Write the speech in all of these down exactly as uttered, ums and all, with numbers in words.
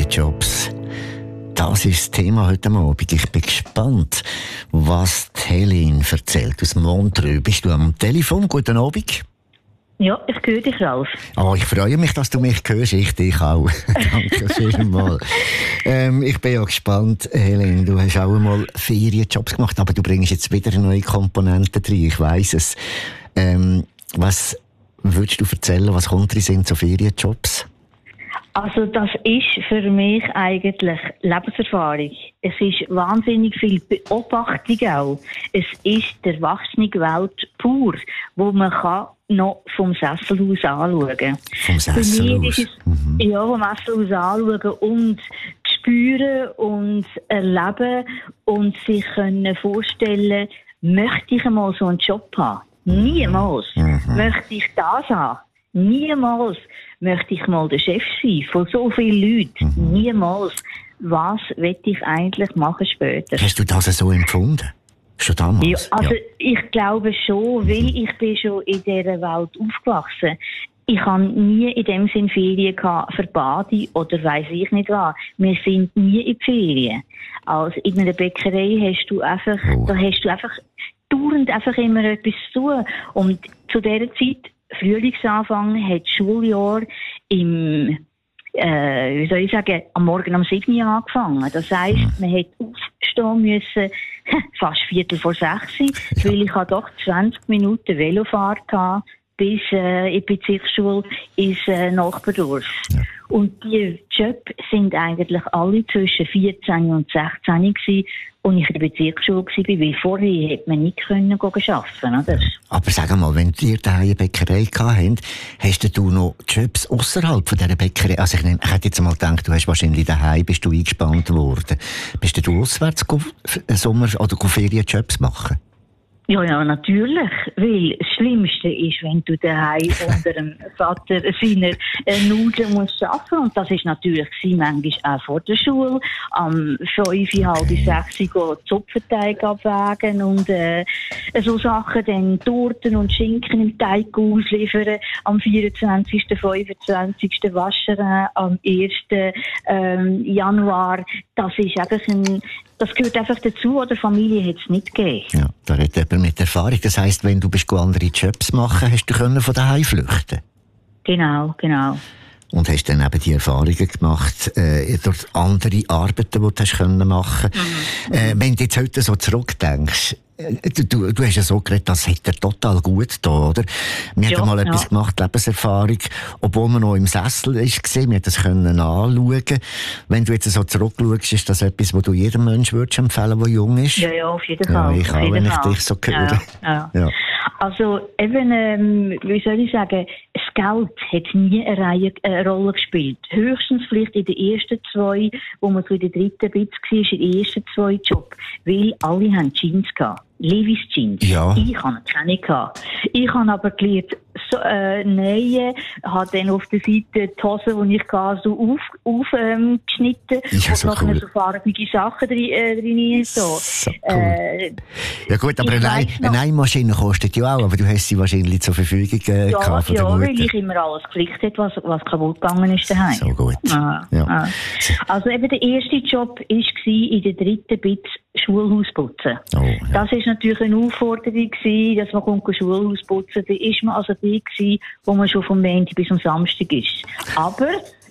Ferienjobs. Das ist das Thema heute Abend. Ich bin gespannt, was die Helene erzählt aus Montreux. Bist du am Telefon? Guten Abend. Ja, ich höre dich, Ralf. Oh, ich freue mich, dass du mich hörst. Ich dich auch. Danke vielmals. ähm, ich bin ja gespannt, Helene. Du hast auch einmal Ferienjobs gemacht, aber du bringst jetzt wieder eine neue Komponente rein. Ich weiss es. Ähm, was würdest du erzählen? Was kommt drin sind so Ferienjobs? Also das ist für mich eigentlich Lebenserfahrung. Es ist wahnsinnig viel Beobachtung auch. Es ist die erwachsene Welt pur, wo man kann noch vom Sessel aus anschauen kann. Vom Sessel aus? Ist es, mhm. Ja, vom Sessel aus anschauen und spüren und erleben und sich können vorstellen, möchte ich einmal so einen Job haben? Niemals. Mhm. Möchte ich das haben? Niemals. Möchte ich mal der Chef sein von so vielen Leuten? Mhm. Niemals. Was will ich eigentlich machen später? Hast du das so empfunden? Schon damals? Ja, also ja. Ich glaube schon, weil mhm. ich bin schon in dieser Welt aufgewachsen. Ich habe nie in dem Sinn Ferien gehabt für Badi oder weiss ich nicht was. Wir sind nie in die Ferien. Also in einer Bäckerei hast du einfach, oh. da hast du einfach dauernd einfach immer etwas zu tun. Und zu dieser Zeit, Frühlingsanfang, hat das Schuljahr im, äh, wie soll ich sagen, am Morgen um sieben Uhr angefangen. Das heisst, man hätte aufstehen müssen, fast Viertel vor sechs, ja. Weil ich doch zwanzig Minuten Velofahrt hatte, bis äh, in die Bezirksschule ins äh, Nachbardorf. Ja. Und die Jobs sind eigentlich alle zwischen vierzehn und sechzehn gewesen, und ich in der Bezirksschule war, weil vorher hätte man nicht können arbeiten, oder? Aber sag mal, wenn ihr daheim eine Bäckerei gehabt hast du noch Jobs außerhalb von dieser Bäckerei? Also ich, ich hätte jetzt mal gedacht, du hast wahrscheinlich daheim, bist du eingespannt worden. Bist du auswärts Sommer- oder Ferienjobs machen? Ja, ja, natürlich. Weil das Schlimmste ist, wenn du daheim unter dem Vater seiner äh, Nudeln musst arbeiten. Und das ist natürlich manchmal auch vor der Schule. Am fünf, halb sechs gehen Zupfenteig abwägen und äh, so Sachen, dann Torten und Schinken im Teig ausliefern. Am vierundzwanzigsten, fünfundzwanzigsten Waschen, am ersten Ähm, Januar. Das ist einfach ein... Das gehört einfach dazu, oder Familie hat es nicht gegeben. Ja, da redet jemand mit Erfahrung. Das heisst, wenn du bist andere Jobs machen, hast du können von daheim flüchten? Genau, genau. Und hast dann eben die Erfahrungen gemacht, äh, durch andere Arbeiten, die du hast können machen. Mhm. Äh, wenn du jetzt heute so zurückdenkst, Du, du, du hast ja so geredet, das hat er total gut da, oder? Wir ja, haben mal ja. etwas gemacht, Lebenserfahrung, obwohl man noch im Sessel war, wir haben das können anschauen. Wenn du jetzt so zurückschaust, ist das etwas, was du jedem Menschen würdest empfehlen, der jung ist? Ja, ja, auf jeden Fall. Ja, ich auch, wenn ich dich so höre. Ja, ja. Ja. Also, eben, ähm, wie soll ich sagen, das Geld hat nie eine, Reihe, eine Rolle gespielt. Höchstens vielleicht in den ersten zwei, wo man so in der dritten Bits war, in den ersten zwei Jobs. Weil alle haben Jeans gehabt. Levi's Jeans. Ja. Ich hatte keine gehabt. Ich habe aber gelernt, so, äh, nähen, habe dann auf der Seite die Hose, die ich hatte, so auf, auf, ähm, geschnitten. Ja, so und cool. noch so farbige Sachen drin, äh, drin so. So cool. Äh, ja gut, aber eine, eine Nähmaschine kostet ja auch, aber du hast sie wahrscheinlich zur Verfügung äh, ja, gehabt von ja, der Mutter. weil ich immer alles geflickt habe, was, was kaputt gegangen ist daheim. So gut. Ah, ja. ah. Also eben der erste Job war in der dritten Bit Schulhaus putzen. Oh, ja. Das war natürlich eine Aufforderung, dass man kommt, Schulhaus putzen. Da war man also die, wo man schon vom Montag bis am Samstag ist. Aber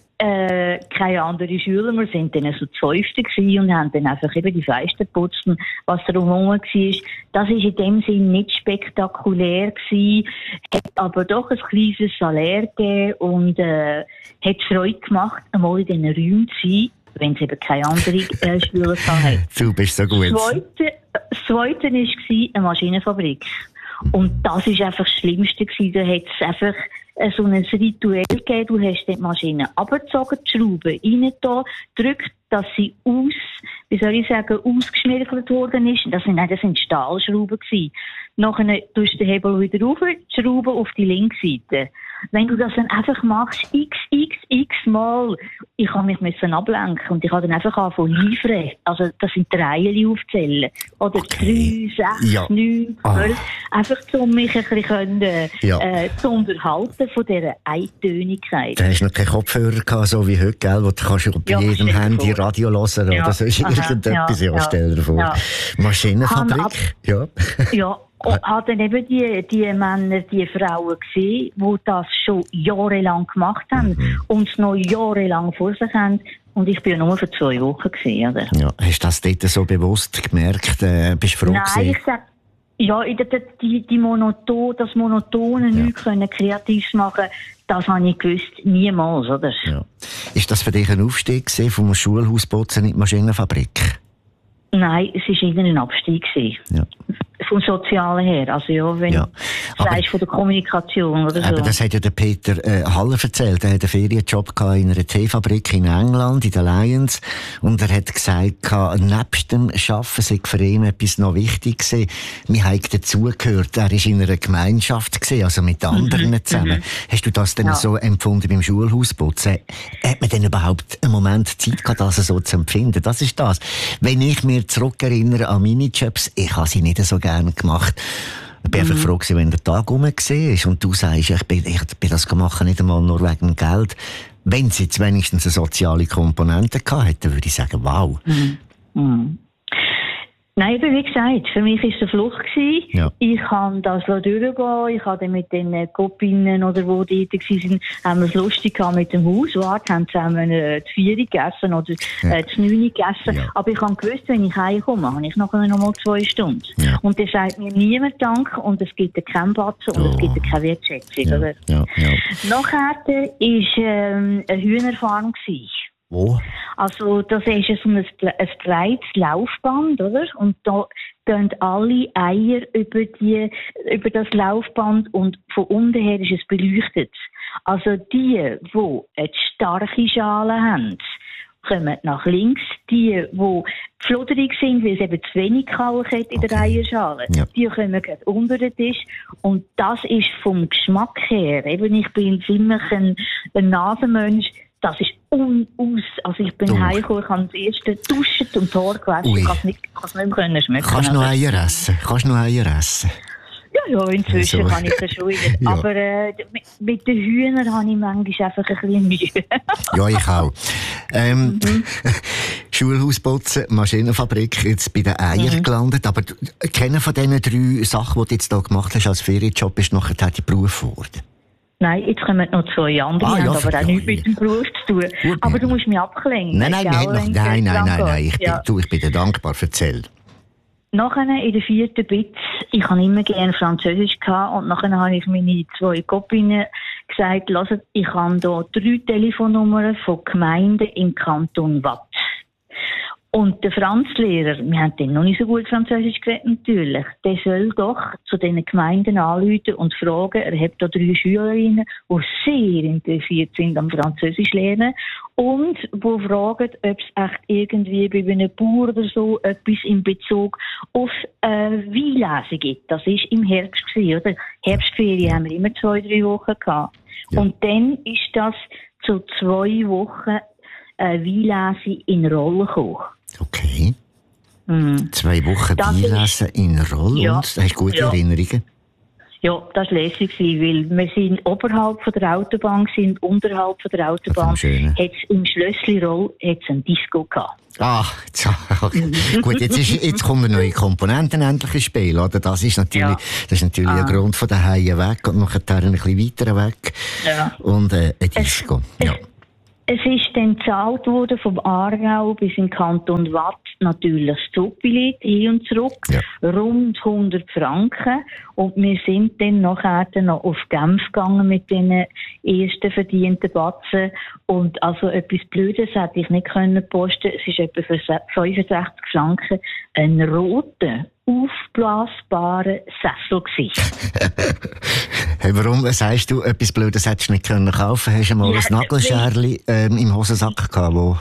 äh, keine anderen Schüler, wir sind dann so Zwölfte und haben dann einfach eben die Fenster geputzt, was drumherum war. Das war in dem Sinn nicht spektakulär gewesen, hat aber doch ein kleines Salär gegeben und äh, hat Freude gemacht, einmal in diesen Räumen zu sein, wenn es eben keine anderen äh, Schüler hatten. Du bist so gut. Das Zweite, das Zweite war eine Maschinenfabrik. Und das war einfach das Schlimmste gewesen. Da hat es einfach äh, so ein Ritual gegeben. Du hast die Maschine abgezogen, die Schraube rein da, drückt, dass sie aus, wie soll ich sagen, ausgeschmirgelt worden ist. Das sind, nein, das sind Stahlschrauben gewesen. Nachher tust du den Hebel wieder rauf, die Schraube auf die linke Seite. Wenn du das dann einfach machst, x, x, x Mal, ich habe mich müssen ablenken und ich habe dann einfach angefangen liefern. Also das sind die Reihen aufzählen. Oder Okay. drei, sechs, Ja. neun, zwölf. Ah. Einfach um mich ein bisschen können, Ja. äh, zu unterhalten von dieser Eintönigkeit. Du hast noch keinen Kopfhörer gehabt, so wie heute, gell, wo du kannst bei Ja, jedem stell dir Handy vor. Radio hören Ja. oder so ist Aha, irgendetwas. Ja, ja, stell dir vor. ja. Maschinenfabrik, ja. Ja, und hat dann eben die, die Männer, die Frauen gesehen, die das schon jahrelang gemacht haben Mhm. und es noch jahrelang vor sich haben. Und ich bin ja nur für zwei Wochen gesehen, oder? Ja, hast du das dort so bewusst gemerkt? Äh, bist du froh Nein, gewesen? ich sag, ja, ich- die, die, die Monoton, das Monotone Ja. nichts können kreativ machen, das habe ich gewusst, niemals, oder? Ja. Ist das für dich ein Aufstieg gewesen, vom Schulhausputzen in die Maschinenfabrik? Nein, es war eher ein Abstieg gewesen. Ja. Vom Sozialen her. Also ja, wenn Ja. du Aber- sagst von der Kommunikation oder so. Aber das hat ja der Peter äh, Haller erzählt. Er hat einen Ferienjob gehabt in einer Teefabrik in England, in den Lions. Und er hat gesagt, gehabt, nebst dem Arbeiten sei für ihn etwas noch wichtig gewesen. Wir haben dazugehört. Er war in einer Gemeinschaft gewesen, also mit anderen Mhm, zusammen. Hast du das denn Ja. so empfunden beim Schulhausputzen? Hat man denn überhaupt einen Moment Zeit gehabt, das so zu empfinden? Das ist das. Wenn ich mir zurückerinnere an meine Jobs, ich habe sie nicht so gerne gemacht. Ich bin einfach froh gewesen, wenn der Tag rum war und du sagst, ich bin, ich bin das gemacht, nicht einmal nur wegen dem Geld. Wenn es jetzt wenigstens eine soziale Komponente gehabt hätte, würde ich sagen, wow. Mhm. Nein, eben wie gesagt, für mich war es eine Flucht gewesen. Ja. Ich kann das durchgehen. Ich habe dann mit den Kopinnen oder wo die dort waren, haben wir es lustig gehabt mit dem Hauswart, haben zusammen äh, die Vieri gegessen oder äh, die Neuni gegessen. Ja. Aber ich habe gewusst, wenn ich heimkomme, habe ich nachher noch mal zwei Stunden. Ja. Und dann sagt mir niemand Dank und es gibt keinen Batzen und Oh. es gibt keine Wertschätzung. Ja, Oder? ja, ja. Nachher war ähm, eine Hühnerfarm gewesen. Wo? Also das ist so ein, ein breites Laufband, oder? Und da gehen alle Eier über, die, über das Laufband und von unten her ist es beleuchtet. Also die, die eine starke Schale haben, kommen nach links. Die, die flutterig sind, weil es eben zu wenig Kalk hat in der Okay. Eierschale, Ja. die kommen gerade unter den Tisch. Und das ist vom Geschmack her, eben ich bin ziemlich ein, ein Nasenmensch, das ist unaus. Also ich bin Oh. heimgekommen, ich habe das erste duschen und Haar gewaschen. Ui. Ich kann es nicht, kann's nicht mehr können schmecken. Kannst du noch Also, Eier essen? Kannst du noch Eier essen? ja, ja, inzwischen So. kann ich das schon wieder. Ja. Aber äh, mit, mit den Hühnern habe ich manchmal einfach ein bisschen Mühe. Ja, ich auch. Ähm, Mhm. Schulhausputzen, Maschinenfabrik, jetzt bei den Eiern Mhm. gelandet. Aber du- keiner von diesen drei Sachen, die du jetzt hier gemacht hast als Ferienjob, ist nachher dein Beruf geworden. Nein, jetzt kommen noch zwei andere, Ah, die ja, haben aber auch verdammt. nichts mit dem Beruf zu tun. Gut, aber ja. du musst mich abklenken. Nein, nein, wir gell, haben noch, wenn nein, es nein, lang nein, nein, geht. ich bin, Ja. du, ich bin dir dankbar, erzähl. Nachher in der vierten Bitz, ich habe immer gerne Französisch gehabt und nachher habe ich meine zwei Kopinnen gesagt, lasst, ich habe hier drei Telefonnummern von Gemeinden im Kanton Watt. Und der Franzlehrer, wir haben dann noch nicht so gut Französisch geredet natürlich, der soll doch zu diesen Gemeinden anrufen und fragen, er hat da drei Schülerinnen, die sehr interessiert sind am Französisch lernen und die fragen, ob es echt irgendwie bei einem Bauer oder so etwas in Bezug auf äh, Weinlesen gibt. Das war im Herbst gewesen, oder? Herbstferien haben wir immer zwei, drei Wochen gehabt. Ja. Und dann ist das zu zwei Wochen äh, Weinlesen in Roll gekommen. Okay. Mhm. Zwei Wochen Das ist- Weinlesen in Roll Ja. und hast du gute Ja. Erinnerungen? Ja, das war lässig, weil wir sind oberhalb von der Autobahn, sind unterhalb von der Autobahn. Das ist schön. Hat's im Schlössli Roll hat's ein Disco gehabt. Ah, jetzt, gut, jetzt, ist, jetzt kommen eine neue Komponenten endlich ins Spiel, oder? Das ist natürlich, Ja. das ist natürlich Ah. ein Grund von den Haien weg und nachher ein bisschen weiter weg. Ja. Und äh, ein Disco. Ja. Es ist dann gezahlt worden vom Aargau bis in den Kanton Watt natürlich das Zugbillett hin und zurück, Ja. rund hundert Franken. Und wir sind dann nachher noch auf Genf gegangen mit den ersten verdienten Batzen. Und also etwas Blödes hätte ich nicht können posten. Es ist etwa für fünfundsechzig Franken ein roter, aufblasbarer Sessel gewesen. Hey, warum sagst du, etwas Blödes hättest du nicht können kaufen? Hast du mal Ja, ein Nagelscherli ähm, im Hosensack gehabt, wo...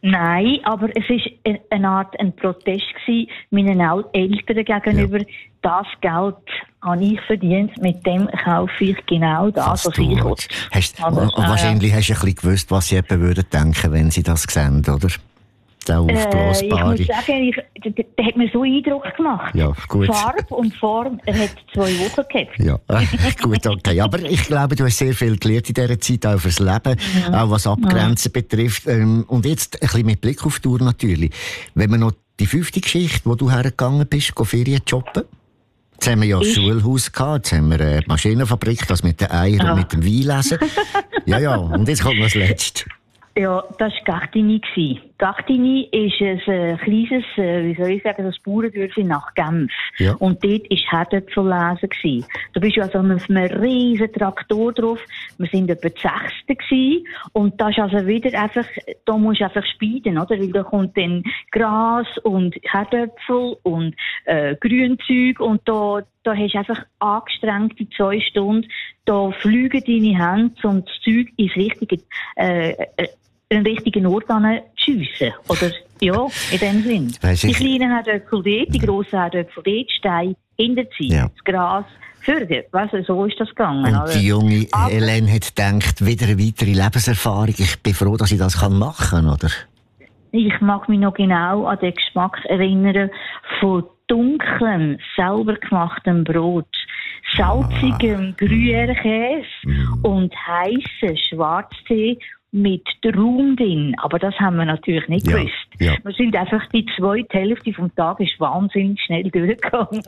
Nein, aber es war eine Art ein Protest gewesen meinen Eltern gegenüber. Ja. Das Geld habe ich verdient, mit dem kaufe ich genau das, was, was ich will. Hast, aber, wahrscheinlich äh, hast du ein bisschen gewusst, was sie eben würden denken, wenn sie das sehen, oder? Der aufblasbare. Äh, ich muss sagen, ich, der, der hat mir so Eindruck gemacht. Ja, gut. Farbe und Form, er hat zwei Wochen gehabt. Ja, gut, okay. Aber ich glaube, du hast sehr viel gelernt in dieser Zeit, auch fürs Leben, mhm. auch was Abgrenzen mhm. betrifft. Und jetzt ein bisschen mit Blick auf die Tour natürlich. Wenn man noch die fünfte Geschichte, wo du hergegangen bist, Ferien shoppen. Jetzt haben wir ja das Schulhaus gehabt, jetzt haben wir eine Maschinenfabrik, das mit den Eiern ja. und mit dem Weinlesen. Ja, ja, und jetzt kommt noch das Letzte. Ja, das war Gachtini. Gachtini ist ein äh, kleines, äh, wie soll ich sagen, das Bauerndörfchen nach Genf. Ja. Und dort war Herdöpfellesen gewesen. Da bist du also auf einem riesen Traktor drauf. Wir waren etwa die Sechste gewesen. Und da ist also wieder einfach, da musst du einfach speiden, oder? Weil da kommt dann Gras und Herdöpfel und, äh, Grünzeug und da, da hast du einfach angestrengte zwei Stunden. Da fliegen deine Hände, um das Zeug ins richtige, äh, äh, den richtigen Ort schiessen. Oder, ja, in dem Sinn. Weiss die ich... kleinen Herdöpfel dort, die grossen Herdöpfel dort, Steine hinter sie, ja. Das Gras fördert. Weißt du, so ist das gegangen. Und die junge Aber... Helene hat gedacht, wieder eine weitere Lebenserfahrung. Ich bin froh, dass ich das machen kann, oder? Ich mag mich noch genau an den Geschmack erinnern von dunklem, selber gemachtem Brot, salzigem ah. Gruyère-Käse mm. und heissen Schwarztee mit Traum drin. Aber das haben wir natürlich nicht ja, gewusst. Ja. Wir sind einfach die zweite Hälfte vom Tag ist wahnsinnig schnell durchgegangen.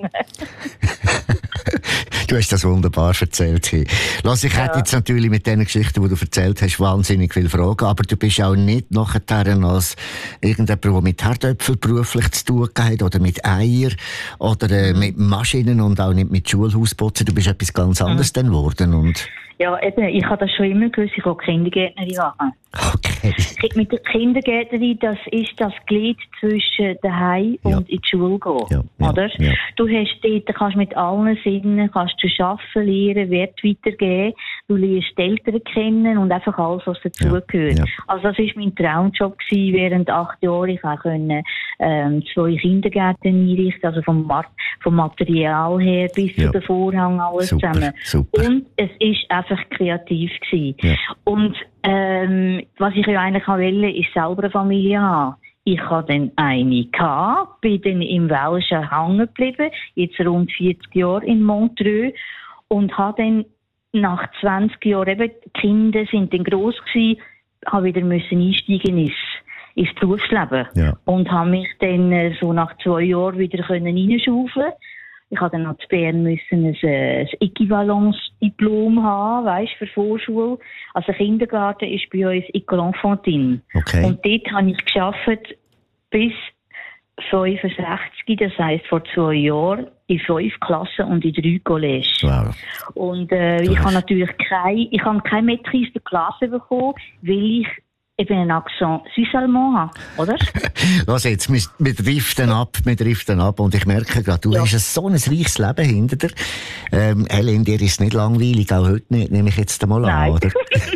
Du hast das wunderbar erzählt. Hey. Lass, ich ja. hätte jetzt natürlich mit den Geschichten, die du erzählt hast, wahnsinnig viele Fragen, aber du bist auch nicht nachher als irgendjemand, der mit Herdöpfel beruflich zu tun hat oder mit Eier oder äh, mit Maschinen und auch nicht mit Schulhausputzen. Du bist etwas ganz anderes mhm. geworden. Und ja, eben, ich habe das schon immer gewusst, ich will Kindergärtnerin machen. Okay. Mit der Kindergärtnerin, das ist das Glied zwischen daheim ja. und in die Schule gehen, ja, ja, oder? Ja. Du hast dort, kannst mit allen Sinnen, kannst du arbeiten, lernen, Wert weitergeben, du lernst die Eltern kennen und einfach alles, was dazugehört. Ja, ja. Also das war mein Traumjob gewesen, während acht Jahren. Ich konnte ähm, zwei Kindergärten einrichten, also vom, Mat- vom Material her bis ja. zu den Vorhang, alles super, zusammen. Super. Und es ist einfach kreativ gewesen. Ja. Und ähm, was ich ja eigentlich wollte, ist selber eine Familie haben. Ich hatte dann eine gehabt, bin dann im Welschen hängen geblieben, jetzt rund vierzig Jahre in Montreux und habe dann nach zwanzig Jahren, eben, die Kinder sind dann gross gewesen, habe wieder müssen einsteigen ins, ins Berufsleben. Ja. Und habe mich dann äh, so nach zwei Jahren wieder können reinschaufeln. Ich hatte dann noch zu Bern müssen ein, ein Äquivalence-Diplom haben, weisst, für Vorschule. Also Kindergarten ist bei uns École Enfantine. Okay. Und dort habe ich gearbeitet bis fünfundsechzig, das heisst vor zwei Jahren, in fünf Klassen und in drei Collèges. Wow. Und äh, ich habe natürlich keine, ich habe keine Maîtrise de Klasse bekommen, weil ich eben einen Akzent Süß-Allemand habe, oder? Was jetzt, wir, wir driften ab, wir driften ab und ich merke gerade, du ja. hast so ein reiches Leben hinter dir. Ähm, Helene, dir ist nicht langweilig, auch heute nicht, nehme ich jetzt einmal an, oder?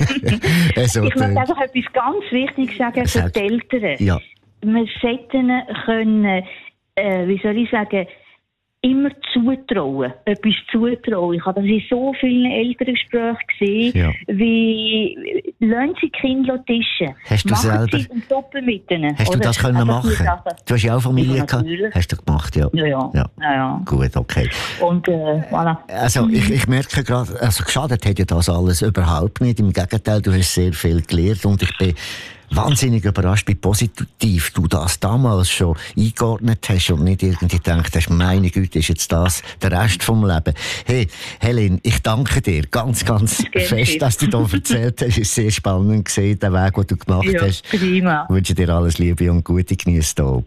also, ich möchte einfach etwas ganz Wichtiges sagen für die Eltern. Ja. Wir sollten können, äh, wie soll ich sagen, immer zutrauen, etwas zutrauen. Ich habe das in so vielen Elterngesprächen gesehen, ja. wie lassen Sie die Kinder tischen. Hast du machen selber, Sie und doppeln mit ihnen. Hast oder? du das können also machen? Du hast ja auch Familie ja, gehabt. Hast du gemacht, ja. Ja, ja. ja. ja, ja. Gut, okay. Und, äh, voilà. Also, ich, ich merke gerade, also geschadet hat ja das alles überhaupt nicht. Im Gegenteil, du hast sehr viel gelernt und ich bin wahnsinnig überrascht, wie positiv du das damals schon eingeordnet hast und nicht irgendwie gedacht hast, meine Güte, ist jetzt das der Rest vom Leben. Hey, Helene, ich danke dir ganz, ganz fest, dass du da erzählt hast. Es ist sehr spannend gesehen, der Weg, den du gemacht ja, hast. Prima. Ich wünsche dir alles Liebe und Gute, genieß da oben.